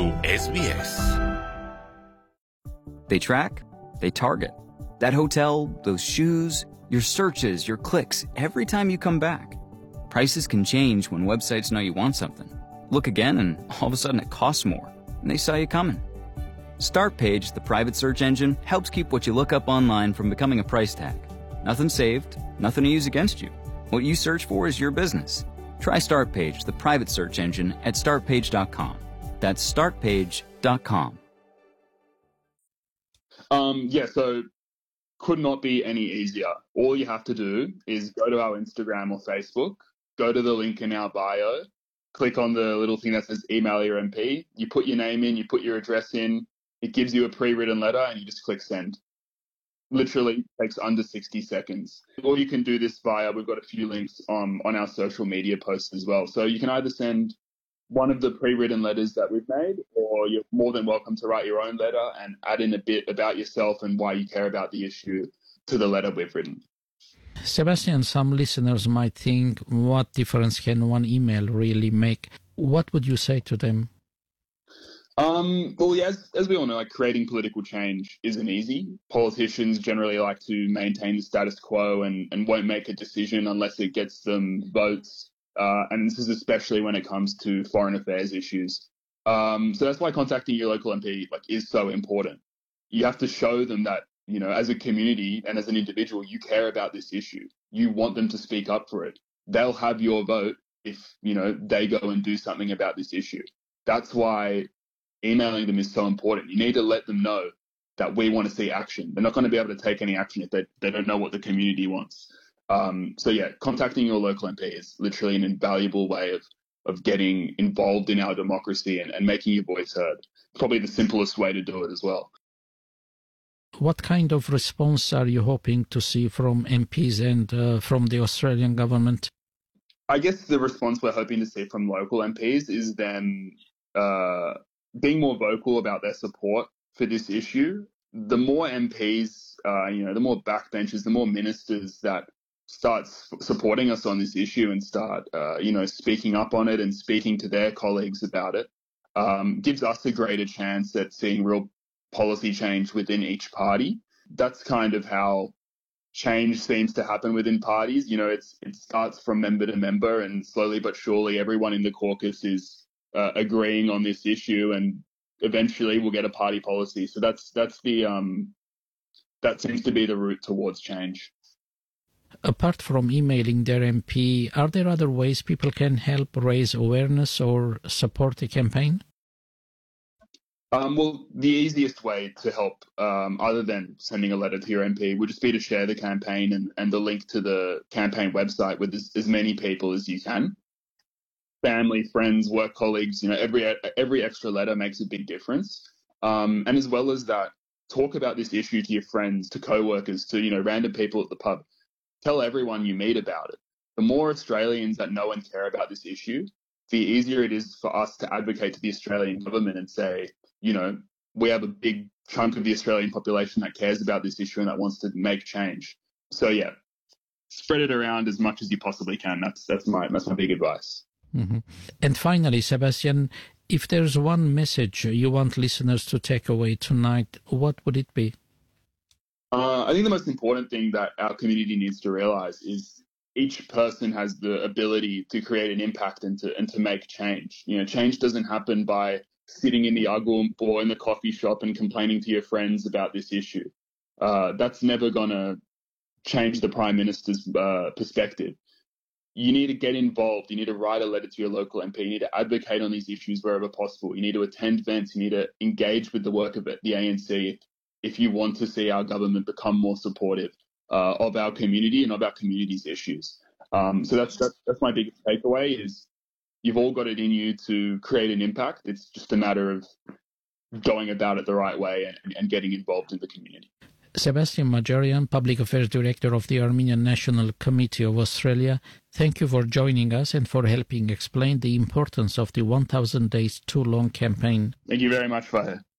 su SBS. They track, they target. That hotel, those shoes, your searches, your clicks, every time you come back. Prices can change when websites know you want something. Look again and all of a sudden it costs more, and they saw you coming. Startpage, the private search engine, helps keep what you look up online from becoming a price tag. Nothing saved, nothing to use against you. What you search for is your business. Try Startpage, the private search engine, at startpage.com. That's startpage.com. So could not be any easier. All you have to do is go to our Instagram or Facebook, go to the link in our bio, click on the little thing that says email your MP, you put your name in, you put your address in, it gives you a pre-written letter and you just click send. Literally takes under 60 seconds. Or you can do this via, we've got a few links on our social media posts as well. So you can either send one of the pre-written letters that we've made, or you're more than welcome to write your own letter and add in a bit about yourself and why you care about the issue to the letter we've written. Sebastian, some listeners might think, what difference can one email really make? What would you say to them? As we all know, creating political change isn't easy. Politicians generally like to maintain the status quo and won't make a decision unless it gets them votes. And this is especially when it comes to foreign affairs issues. So that's why contacting your local MP is so important. You have to show them that, as a community and as an individual, you care about this issue. You want them to speak up for it. They'll have your vote if, they go and do something about this issue. That's why emailing them is so important. You need to let them know that we want to see action. They're not going to be able to take any action if they don't know what the community wants. Contacting your local MP is literally an invaluable way of getting involved in our democracy and making your voice heard. Probably the simplest way to do it as well. What kind of response are you hoping to see from MPs and from the Australian government? I guess the response we're hoping to see from local MPs is them being more vocal about their support for this issue. The more MPs, the more backbenchers, the more ministers that start supporting us on this issue and start, speaking up on it and speaking to their colleagues about it, gives us a greater chance at seeing real policy change within each party. That's kind of how change seems to happen within parties. It starts from member to member, and slowly but surely everyone in the caucus is agreeing on this issue, and eventually we'll get a party policy. So that seems to be the route towards change. Apart from emailing their MP, are there other ways people can help raise awareness or support the campaign? The easiest way to help, other than sending a letter to your MP, would just be to share the campaign and the link to the campaign website with as many people as you can. Family, friends, work colleagues, every extra letter makes a big difference. And as well as that, talk about this issue to your friends, to co-workers, to, random people at the pub. Tell everyone you meet about it. The more Australians that know and care about this issue, the easier it is for us to advocate to the Australian government and say, we have a big chunk of the Australian population that cares about this issue and that wants to make change. So spread it around as much as you possibly can. That's my big advice. Mm-hmm. And finally, Sebastian, if there's one message you want listeners to take away tonight, what would it be? I think the most important thing that our community needs to realise is each person has the ability to create an impact and to make change. Change doesn't happen by sitting in the Agum or in the coffee shop and complaining to your friends about this issue. That's never going to change the Prime Minister's perspective. You need to get involved. You need to write a letter to your local MP. You need to advocate on these issues wherever possible. You need to attend events. You need to engage with the work of the ANC if you want to see our government become more supportive of our community and of our community's issues. So that's my biggest takeaway is you've all got it in you to create an impact. It's just a matter of going about it the right way and getting involved in the community. Sebastian Majarian, Public Affairs Director of the Armenian National Committee of Australia, thank you for joining us and for helping explain the importance of the 1,000 Days Too Long campaign. Thank you very much, Fahir.